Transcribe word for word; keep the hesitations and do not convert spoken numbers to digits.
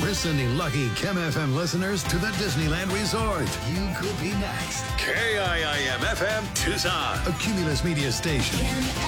We're sending lucky Chem F M listeners to the Disneyland Resort. You could be next. K I I M F M Tucson, a Cumulus Media station.